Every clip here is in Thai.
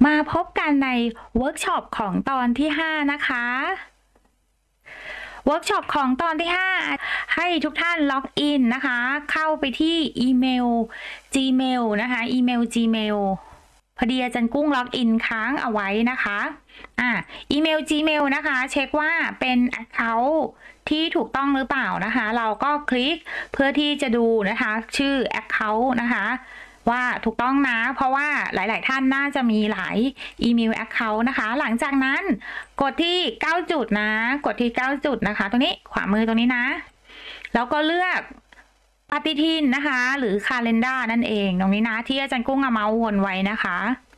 มาพบกันในเวิร์กช็อปของตอนที่5นะคะเวิร์กช็อปของตอนที่5ให้ทุกท่านล็อกอินนะคะเข้าไปที่อีเมล Gmail นะคะอีเมล Gmail พอดีอาจารย์กุ้งล็อกอินค้างเอาไว้นะคะอีเมล Gmail นะคะเช็คว่าเป็น Account ที่ถูกต้องหรือเปล่านะคะเราก็คลิกเพื่อที่จะดูนะคะชื่อ Account นะคะว่าถูกต้องนะเพราะว่าหลายๆท่านน่าจะมีหลายอีเมล Account นะคะหลังจากนั้นกดที่9จุดนะกดที่9จุดนะคะตรงนี้ขวามือตรงนี้นะแล้วก็เลือกปฏิทินนะคะหรือ Calendar นั่นเองตรงนี้นะที่อาจารย์กุ้งเอาเมาส์วนไว้นะคะ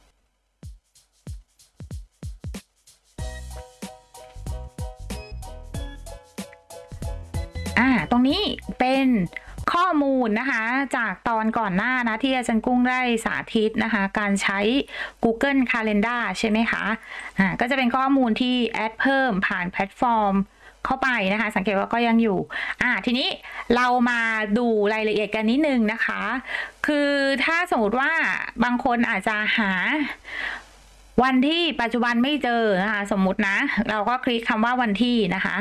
ตรงนี้เป็นข้อมูลนะคะจากตอนก่อนหน้านะที่อาจารย์กุ้งได้สาธิตนะคะการใช้ Google Calendar ใช่ไหมคะก็จะเป็นข้อมูลที่แอดเพิ่มผ่านแพลตฟอร์มเข้าไปนะคะสังเกตว่าก็ยังอยู่ทีนี้เรามาดูรายละเอียดกันนิดนึงนะคะคือถ้าสมมติว่าบางคนอาจจะหาวันที่ปัจจุบันไม่เจอนะคะสมมุตินะเราก็คลิกคำว่าวันที่นะคะ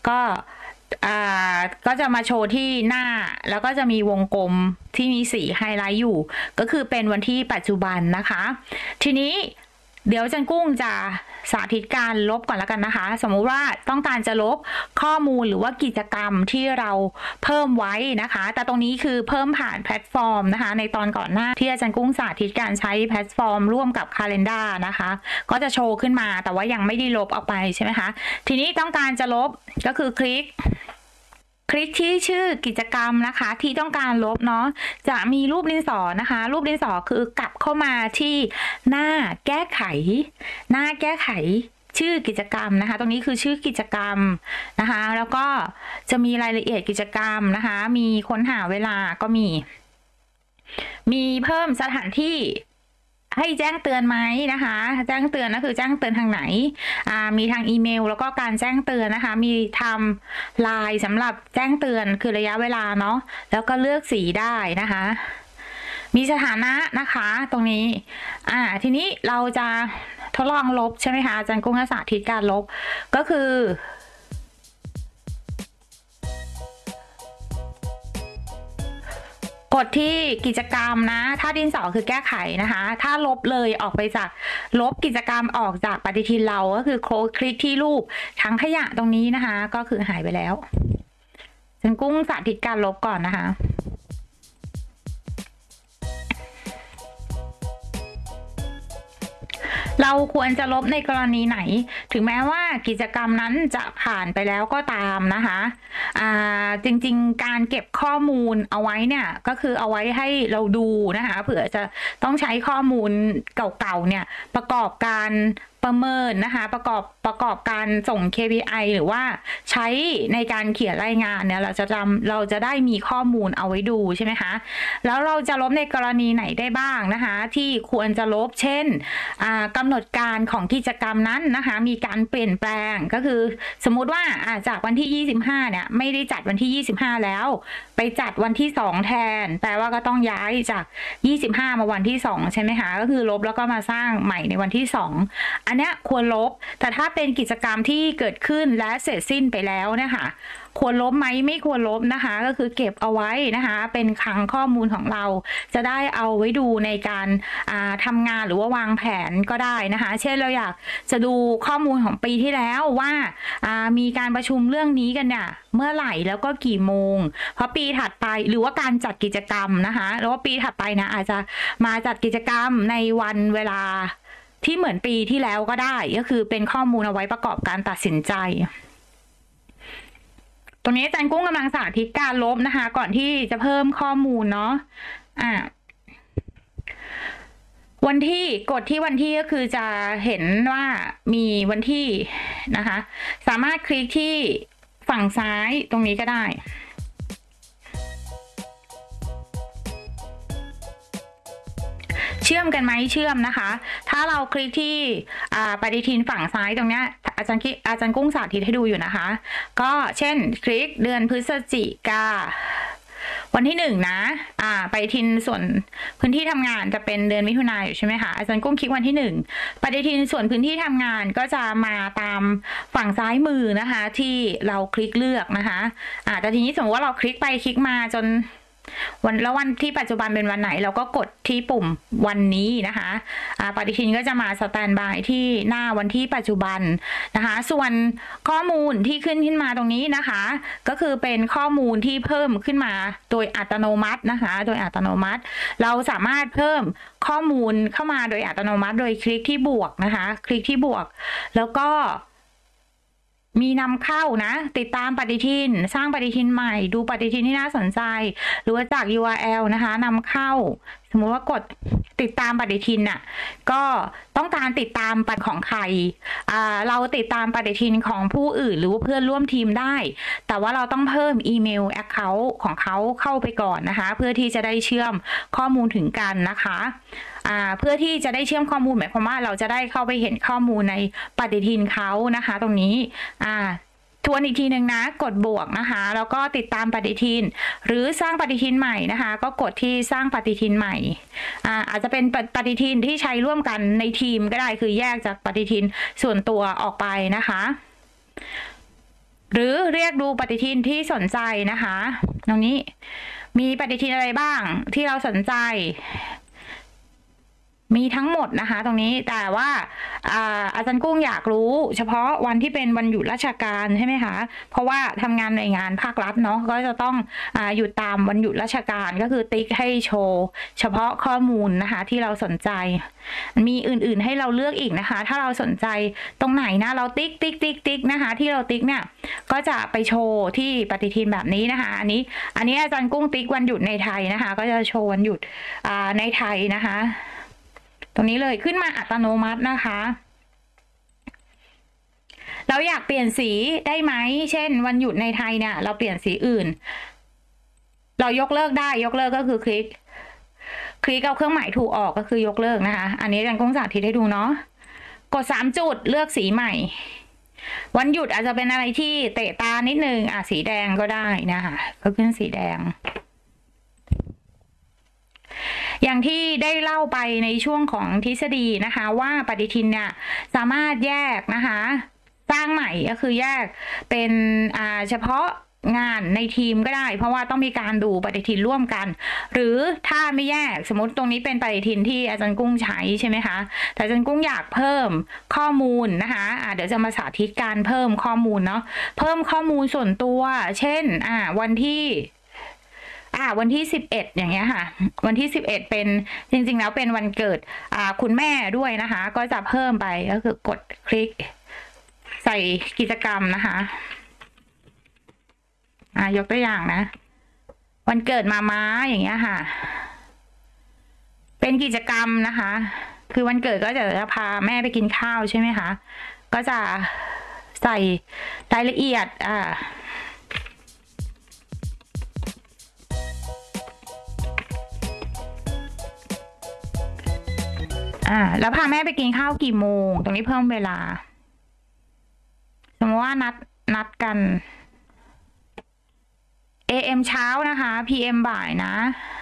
ก็จะมาโชว์ที่หน้าแล้วก็จะมีวงกลมที่มีสีไฮไลท์อยู่ก็คือเป็นวันที่ปัจจุบันนะคะทีนี้เดี๋ยวจันกุ้งจะสาธิตการลบก่อนแล้วกันนะคะสมมุติว่าต้องการจะลบข้อมูลหรือว่ากิจกรรมที่เราเพิ่มไว้นะคะแต่ตรงนี้คือเพิ่มผ่านแพลตฟอร์มนะคะในตอนก่อนหน้าที่อาจารย์กุ้งสาธิตการใช้แพลตฟอร์มร่วมกับ Calendar นะคะก็จะโชว์ขึ้นมาแต่ว่ายังไม่ได้ลบออกไปใช่ไหมคะทีนี้ต้องการจะลบก็คือคลิกที่ชื่อกิจกรรมนะคะที่ต้องการลบเนาะจะมีรูปดินสอนะคะรูปดินสอคือกลับเข้ามาที่หน้าแก้ไขชื่อกิจกรรมนะคะตรงนี้คือชื่อกิจกรรมนะคะแล้วก็จะมีรายละเอียดกิจกรรมนะคะมีค้นหาเวลาก็มีเพิ่มสถานที่ให้แจ้งเตือนไหมนะคะแจ้งเตือนก็คือแจ้งเตือนทางไหนมีทางอีเมลแล้วก็การแจ้งเตือนนะคะมีทำไลน์สำหรับแจ้งเตือนคือระยะเวลาเนาะแล้วก็เลือกสีได้นะคะมีสถานะนะคะตรงนี้ทีนี้เราจะทดลองลบใช่ไหมคะอาจารย์กุ้งสาธิตการลบก็คือกดที่กิจกรรมนะถ้าดินสอคือแก้ไขนะคะถ้าลบเลยออกไปจากลบกิจกรรมออกจากปฏิทินเราก็คือคลิกที่รูปถังขยะตรงนี้นะคะก็คือหายไปแล้วฉันกุ้งสาธิตการลบก่อนนะคะเราควรจะลบในกรณีไหนถึงแม้ว่ากิจกรรมนั้นจะผ่านไปแล้วก็ตามนะคะจริงๆการเก็บข้อมูลเอาไว้เนี่ยก็คือเอาไว้ให้เราดูนะคะเผื่อจะต้องใช้ข้อมูลเก่าๆเนี่ยประกอบการประเมินนะคะประกอบการส่ง KPI หรือว่าใช้ในการเขียนรายงานเนี่ยเราจะได้มีข้อมูลเอาไว้ดูใช่ไหมคะแล้วเราจะลบในกรณีไหนได้บ้างนะคะที่ควรจะลบเช่นกำหนดการของกิจกรรมนั้นนะคะมีการเปลี่ยนแปลงก็คือสมมุติว่าจากวันที่25เนี่ยไม่ได้จัดวันที่25แล้วไปจัดวันที่2แทนแปลว่าก็ต้องย้ายจาก25มาวันที่2ใช่ไหมคะก็คือลบแล้วก็มาสร้างใหม่ในวันที่2อันนี้ควรลบแต่ถ้าเป็นกิจกรรมที่เกิดขึ้นและเสร็จสิ้นไปแล้วนะคะควรลบไหมไม่ควรลบนะคะก็คือเก็บเอาไว้นะคะเป็นคลังข้อมูลของเราจะได้เอาไว้ดูในการทำงานหรือว่าวางแผนก็ได้นะคะเช่นเราอยากจะดูข้อมูลของปีที่แล้วว่ามีการประชุมเรื่องนี้กันเนี่ยเมื่อไหร่แล้วก็กี่โมงเพราะปีถัดไปหรือว่าการจัดกิจกรรมนะคะแล้วว่าปีถัดไปนะอาจจะมาจัดกิจกรรมในวันเวลาที่เหมือนปีที่แล้วก็ได้ก็คือเป็นข้อมูลเอาไว้ประกอบการตัดสินใจตรงนี้อาจารย์กุ้งกำลังสาธิตการลบนะคะก่อนที่จะเพิ่มข้อมูลเนาะวันที่กดที่วันที่ก็คือจะเห็นว่ามีวันที่นะคะสามารถคลิกที่ฝั่งซ้ายตรงนี้ก็ได้เชื่อมกันไหมเชื่อมนะคะถ้าเราคลิกที่ปฏิทินฝั่งซ้ายตรงนี้อาจารย์กุ้งสาธิตให้ดูอยู่นะคะก็เช่นคลิกเดือนพฤศจิกาวันที่1นะปฏิทินส่วนพื้นที่ทำงานจะเป็นเดือนมิถุนายนอยู่ใช่ไหมคะอาจารย์กุ้งคลิกวันที่1ปฏิทินส่วนพื้นที่ทำงานก็จะมาตามฝั่งซ้ายมือนะคะที่เราคลิกเลือกนะคะแต่ทีนี้สมมติว่าเราคลิกไปคลิกมาจนวันที่ปัจจุบันเป็นวันไหนเราก็กดที่ปุ่มวันนี้นะคะปฏิทินก็จะมาสแตนบายที่หน้าวันที่ปัจจุบันนะคะส่วนข้อมูลที่ขึ้นมาตรงนี้นะคะก็คือเป็นข้อมูลที่เพิ่มขึ้นมาโดยอัตโนมัตินะคะโดยอัตโนมัติเราสามารถเพิ่มข้อมูลเข้ามาโดยอัตโนมัติโดยคลิกที่บวกนะคะคลิกที่บวกแล้วก็มีนำเข้านะติดตามปฏิทินสร้างปฏิทินใหม่ดูปฏิทินที่น่าสนใจหรือว่าจาก URL นะคะนำเข้าสมมุติว่ากดติดตามปฏิทินน่ะก็ต้องการติดตามปฏิทินของใครเราติดตามปฏิทินของผู้อื่นหรือว่าเพื่อนร่วมทีมได้แต่ว่าเราต้องเพิ่มอีเมล account ของเขาเข้าไปก่อนนะคะเพื่อที่จะได้เชื่อมข้อมูลถึงกันนะคะเพื่อที่จะได้เชื่อมข้อมูลหมายความว่าเราจะได้เข้าไปเห็นข้อมูลในปฏิทินเขานะคะตรงนี้ทวนอีกทีหนึ่งนะกดบวกนะคะแล้วก็ติดตามปฏิทินหรือสร้างปฏิทินใหม่นะคะก็กดที่สร้างปฏิทินใหม่อาจจะเป็นปฏิทินที่ใช้ร่วมกันในทีมก็ได้คือแยกจากปฏิทินส่วนตัวออกไปนะคะหรือเรียกดูปฏิทินที่สนใจนะคะตรงนี้มีปฏิทินอะไรบ้างที่เราสนใจมีทั้งหมดนะคะตรงนี้แต่ว่าอาจารย์กุ้งอยากรู้เฉพาะวันที่เป็นวันหยุดราชการใช่ไหมคะเพราะว่าทำงานหน่วยงานภาครัฐเนาะก็จะต้องหยุดตามวันหยุดราชการก็คือติ๊กให้โชว์เฉพาะข้อมูลนะคะที่เราสนใจมีอื่นๆให้เราเลือกอีกนะคะถ้าเราสนใจตรงไหนนะเราติ๊กนะคะที่เราติ๊กเนี่ยก็จะไปโชว์ที่ปฏิทินแบบนี้นะคะอันนี้อาจารย์กุ้งติ๊กวันหยุดในไทยนะคะก็จะโชว์วันหยุดในไทยนะคะตรงนี้เลยขึ้นมาอัตโนมัตินะคะเราอยากเปลี่ยนสีได้ไหมเช่นวันหยุดในไทยเนี่ยเราเปลี่ยนสีอื่นเรายกเลิกได้ยกเลิกก็คือคลิกเอาเครื่องหมายถูกออกก็คือยกเลิกนะคะอันนี้อาจารย์กุ้งสาธิตให้ดูเนาะกด3จุดเลือกสีใหม่วันหยุดอาจจะเป็นอะไรที่เตะตานิดนึงสีแดงก็ได้นะคะก็ขึ้นสีแดงอย่างที่ได้เล่าไปในช่วงของทฤษฎีนะคะว่าปฏิทินเนี่ยสามารถแยกนะคะสร้างใหม่ก็คือแยกเป็นเฉพาะงานในทีมก็ได้เพราะว่าต้องมีการดูปฏิทินร่วมกันหรือถ้าไม่แยกสมมติตรงนี้เป็นปฏิทินที่อาจารย์กุ้งใช้ใช่ไหมคะแต่อาจารย์กุ้งอยากเพิ่มข้อมูลนะคะเดี๋ยวจะมาสาธิตการเพิ่มข้อมูลเนาะเพิ่มข้อมูลส่วนตัวเช่นวันที่11อย่างเงี้ยค่ะวันที่11เป็นจริงๆแล้วเป็นวันเกิดคุณแม่ด้วยนะคะก็จะเพิ่มไปก็คือกดคลิกใส่กิจกรรมนะคะยกตัวอย่างนะวันเกิดม้าอย่างเงี้ยค่ะเป็นกิจกรรมนะคะคือวันเกิดก็จะพาแม่ไปกินข้าวใช่ไหมคะก็จะใส่รายละเอียดแล้วพาแม่ไปกินข้าวกี่โมงตรงนี้เพิ่มเวลาสมมติว่านัดกัน AM เช้านะคะ PM บ่ายนะ